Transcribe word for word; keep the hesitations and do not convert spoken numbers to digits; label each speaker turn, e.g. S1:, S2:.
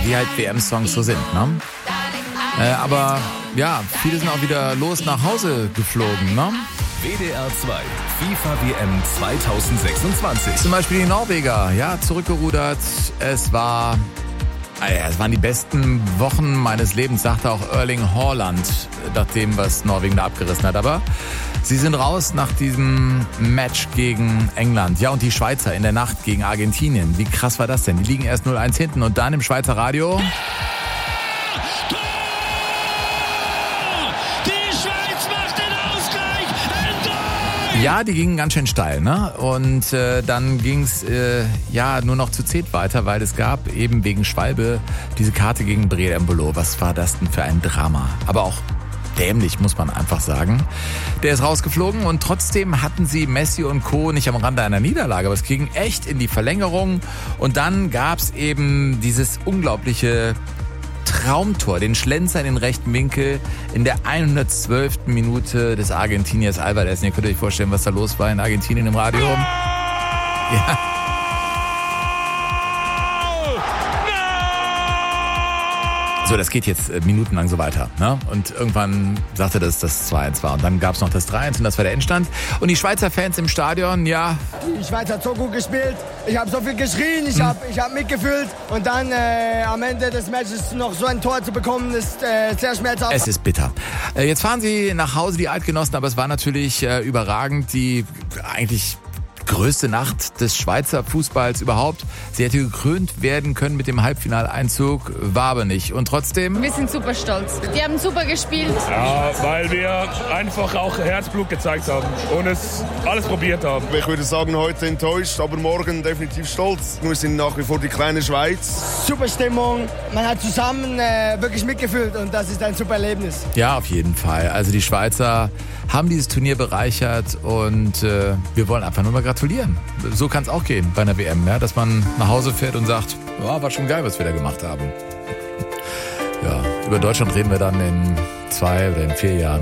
S1: wie halt W M-Songs so sind, ne? Äh, aber ja, viele sind auch wieder los nach Hause geflogen, ne?
S2: W D R zwei FIFA W M zweitausendsechsundzwanzig.
S1: Zum Beispiel die Norweger, ja, zurückgerudert. Es war, äh, es waren die besten Wochen meines Lebens, sagte auch Erling Haaland, nach dem, was Norwegen da abgerissen hat. Aber sie sind raus nach diesem Match gegen England. Ja, und die Schweizer in der Nacht gegen Argentinien. Wie krass war das denn? Die liegen erst null eins hinten und dann im Schweizer Radio... Ja, die gingen ganz schön steil, ne? Und äh, dann ging's äh, ja nur noch zu zehn weiter, weil es gab eben wegen Schwalbe diese Karte gegen Breel Embolo. Was war das denn für ein Drama? Aber auch dämlich, muss man einfach sagen. Der ist rausgeflogen und trotzdem hatten sie Messi und Co. nicht am Rande einer Niederlage, aber es ging echt in die Verlängerung. Und dann gab's eben dieses unglaubliche Traumtor, den Schlenzer in den rechten Winkel in der hundertzwölften Minute des Argentiniers Alvarez. Ihr könnt euch vorstellen, was da los war in Argentinien im Radio. Ja. So, das geht jetzt äh, minutenlang so weiter, ne? Und irgendwann sagte das das zwei eins war. Und dann gab es noch das drei eins und das war der Endstand. Und die Schweizer Fans im Stadion, ja...
S3: Die Schweiz hat so gut gespielt. Ich habe so viel geschrien, ich habe ich hab mitgefühlt. Und dann äh, am Ende des Matches noch so ein Tor zu bekommen, ist äh, sehr schmerzhaft.
S1: Es ist bitter. Äh, jetzt fahren sie nach Hause, die Eidgenossen, aber es war natürlich äh, überragend. Die eigentlich... größte Nacht des Schweizer Fußballs überhaupt. Sie hätte gekrönt werden können mit dem Halbfinaleinzug, war aber nicht. Und trotzdem...
S4: Wir sind super stolz. Die haben super gespielt.
S5: Ja, weil wir einfach auch Herzblut gezeigt haben und es alles probiert haben.
S6: Ich würde sagen, heute enttäuscht, aber morgen definitiv stolz. Wir sind nach wie vor die kleine Schweiz.
S3: Super Stimmung, man hat zusammen äh, wirklich mitgefühlt und das ist ein super Erlebnis.
S1: Ja, auf jeden Fall. Also die Schweizer haben dieses Turnier bereichert und äh, wir wollen einfach nur mal gratulieren. So kann es auch gehen bei einer W M, ja? Dass man nach Hause fährt und sagt, ja, war schon geil, was wir da gemacht haben. Ja, über Deutschland reden wir dann in zwei oder in vier Jahren.